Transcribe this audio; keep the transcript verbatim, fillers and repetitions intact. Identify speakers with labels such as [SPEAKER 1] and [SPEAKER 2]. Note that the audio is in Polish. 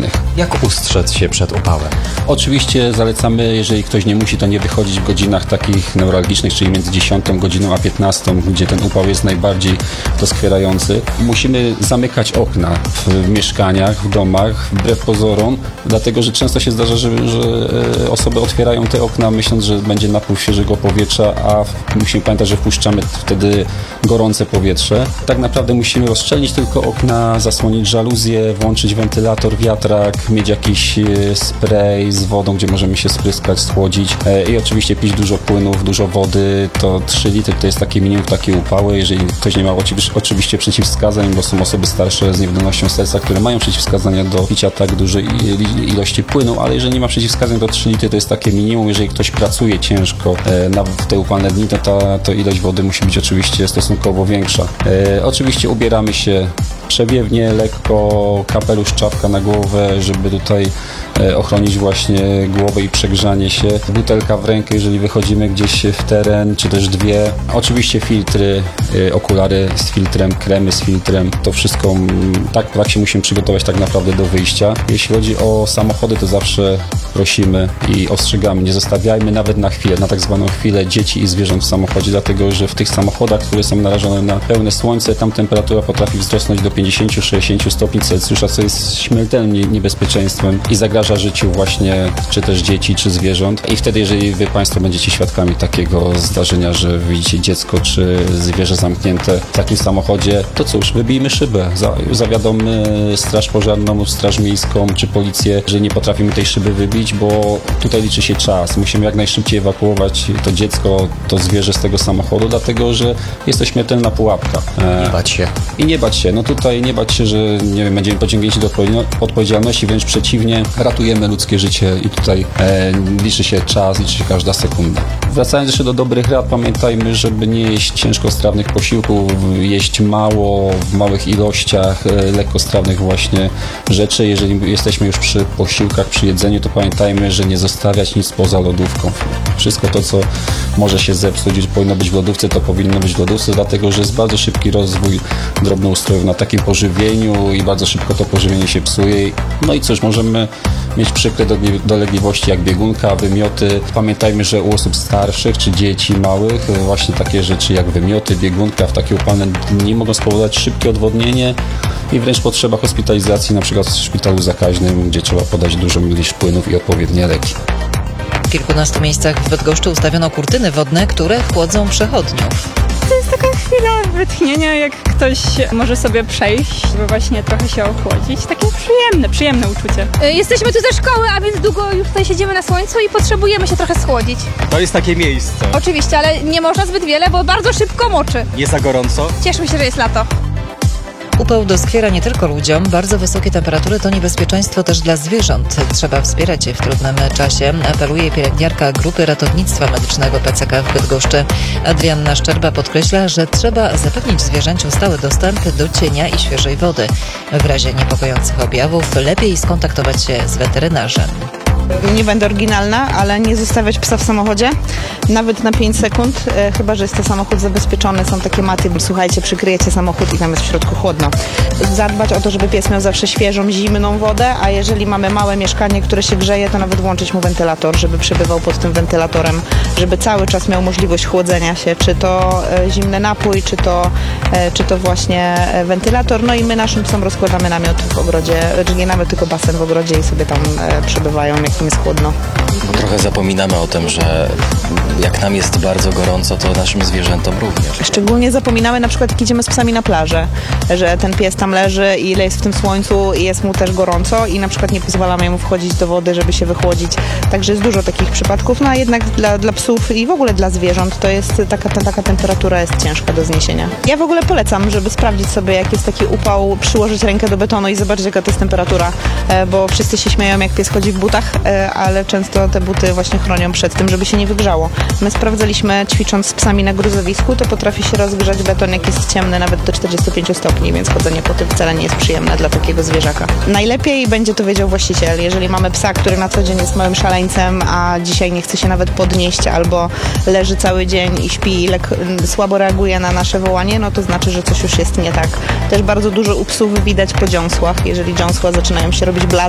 [SPEAKER 1] aktywnych.
[SPEAKER 2] Jak ustrzec się przed upałem?
[SPEAKER 1] Oczywiście zalecamy, jeżeli ktoś nie musi, to nie wychodzić w godzinach takich newralgicznych, czyli między dziesiątą godziną a piętnastą, gdzie ten upał jest najbardziej doskwierający. Musimy zamykać okna w mieszkaniach, w domach, wbrew pozorom, dlatego że często się zdarza, że, że osoby otwierają te okna, myśląc, że będzie napływ świeżego powietrza, a musimy pamiętać, że wpuszczamy wtedy gorące powietrze. Tak naprawdę musimy rozszczelnić tylko okna, zasłonić żaluzje, włączyć wentylator, wiatrak, mieć jakiś spray z wodą, gdzie możemy się spryskać, schłodzić i oczywiście pić dużo płynów, dużo wody. To trzy litry to jest takie minimum, takie upały. Jeżeli ktoś nie ma oczywiście przeciwwskazań, bo są osoby starsze z niewydolnością serca, które mają przeciwwskazania do picia tak dużej ilości płynu, ale jeżeli nie ma przeciwwskazań, to trzy litry to jest takie minimum. Jeżeli ktoś pracuje ciężko na w te upalne dni, to ta to ilość wody musi być oczywiście stosunkowo większa. E, oczywiście ubieramy się przewiewnie, lekko, kapelusz, czapka na głowę, żeby tutaj e, ochronić właśnie głowę i przegrzanie się. Butelka w rękę, jeżeli wychodzimy gdzieś w teren, czy też dwie. Oczywiście filtry, e, okulary z filtrem, kremy z filtrem. To wszystko m, tak, tak się musimy przygotować tak naprawdę do wyjścia. Jeśli chodzi o samochody, to zawsze prosimy i ostrzegamy, nie zostawiajmy nawet na chwilę, na tak zwaną chwilę dzieci i zwierząt w samochodzie, dlatego że w tych samochodach, które są narażone na pełne słońce, tam temperatura potrafi wzrosnąć do pięćdziesiąt do sześćdziesięciu stopni Celsjusza, co jest śmiertelnym niebezpieczeństwem i zagraża życiu właśnie czy też dzieci, czy zwierząt. I wtedy, jeżeli wy Państwo będziecie świadkami takiego zdarzenia, że widzicie dziecko czy zwierzę zamknięte w takim samochodzie, to cóż, wybijmy szybę, zawiadommy straż pożarną, straż miejską czy policję, że nie potrafimy tej szyby wybić, bo tutaj liczy się czas. Musimy jak najszybciej ewakuować to dziecko, to zwierzę z tego samochodu, dlatego że jest to śmiertelna pułapka.
[SPEAKER 2] Nie bać się.
[SPEAKER 1] I nie bać się. No tutaj nie bać się, że nie wiem, będziemy pociągnięci do odpowiedzialności, wręcz przeciwnie, ratujemy ludzkie życie i tutaj e, liczy się czas, liczy się każda sekunda. Wracając jeszcze do dobrych rad, pamiętajmy, żeby nie jeść ciężkostrawnych posiłków, jeść mało, w małych ilościach, e, lekkostrawnych właśnie rzeczy. Jeżeli jesteśmy już przy posiłkach, przy jedzeniu, to pamiętajmy, że nie zostawiać nic poza lodówką. Wszystko to, co może się zepsuć, powinno być w lodówce, to powinno być w lodówce, dlatego że jest bardzo szybki rozwój drobnoustrojów na takim pożywieniu i bardzo szybko to pożywienie się psuje. No i cóż, możemy mieć przykre dolegliwości jak biegunka, wymioty. Pamiętajmy, że u osób starszych czy dzieci małych właśnie takie rzeczy jak wymioty, biegunka w takie upalne dni mogą spowodować szybkie odwodnienie i wręcz potrzeba hospitalizacji, na przykład w szpitalu zakaźnym, gdzie trzeba podać dużą ilość płynów i odpowiednie leki.
[SPEAKER 3] W kilkunastu miejscach w Bydgoszczy ustawiono kurtyny wodne, które chłodzą przechodniów.
[SPEAKER 4] To jest taka chwila wytchnienia, jak ktoś może sobie przejść, żeby właśnie trochę się ochłodzić. Takie przyjemne, przyjemne uczucie.
[SPEAKER 5] Jesteśmy tu ze szkoły, a więc długo już tutaj siedzimy na słońcu i potrzebujemy się trochę schłodzić.
[SPEAKER 6] To jest takie miejsce.
[SPEAKER 5] Oczywiście, ale nie można zbyt wiele, bo bardzo szybko moczy.
[SPEAKER 6] Nie za gorąco?
[SPEAKER 5] Cieszmy się, że jest lato.
[SPEAKER 3] Upał doskwiera nie tylko ludziom, bardzo wysokie temperatury to niebezpieczeństwo też dla zwierząt. Trzeba wspierać je w trudnym czasie, apeluje pielęgniarka Grupy Ratownictwa Medycznego P C K w Bydgoszczy. Adrianna Szczerba podkreśla, że trzeba zapewnić zwierzęciu stały dostęp do cienia i świeżej wody. W razie niepokojących objawów lepiej skontaktować się z weterynarzem.
[SPEAKER 7] Nie będę oryginalna, ale nie zostawiać psa w samochodzie, nawet na pięć sekund, e, chyba że jest to samochód zabezpieczony, są takie maty, słuchajcie, przykryjecie samochód i tam jest w środku chłodno. Zadbać o to, żeby pies miał zawsze świeżą, zimną wodę, a jeżeli mamy małe mieszkanie, które się grzeje, to nawet włączyć mu wentylator, żeby przebywał pod tym wentylatorem, żeby cały czas miał możliwość chłodzenia się, czy to e, zimny napój, czy to, e, czy to właśnie e, wentylator. No i my naszym psom rozkładamy namiot w ogrodzie, czy nie namiot, tylko basen w ogrodzie i sobie tam e, przebywają, jak jest chłodno.
[SPEAKER 2] Bo trochę zapominamy o tym, że jak nam jest bardzo gorąco, to naszym zwierzętom również.
[SPEAKER 7] Szczególnie zapominamy na przykład, jak idziemy z psami na plażę, że ten pies tam leży i ile jest w tym słońcu i jest mu też gorąco i na przykład nie pozwalamy mu wchodzić do wody, żeby się wychłodzić. Także jest dużo takich przypadków, no a jednak dla, dla psów i w ogóle dla zwierząt to jest taka, ta, taka temperatura jest ciężka do zniesienia. Ja w ogóle polecam, żeby sprawdzić sobie, jak jest taki upał, przyłożyć rękę do betonu i zobaczyć, jaka to jest temperatura, bo wszyscy się śmieją, jak pies chodzi w butach, ale często te buty właśnie chronią przed tym, żeby się nie wygrzało. My sprawdzaliśmy, ćwicząc z psami na gruzowisku, to potrafi się rozgrzać beton, jak jest ciemny, nawet do czterdziestu pięciu stopni, więc chodzenie po tym wcale nie jest przyjemne dla takiego zwierzaka. Najlepiej będzie to wiedział właściciel. Jeżeli mamy psa, który na co dzień jest małym szaleńcem, a dzisiaj nie chce się nawet podnieść albo leży cały dzień i śpi i słabo reaguje na nasze wołanie, no to znaczy, że coś już jest nie tak. Też bardzo dużo u psów widać po dziąsłach. Jeżeli dziąsła zaczynają się robić blade,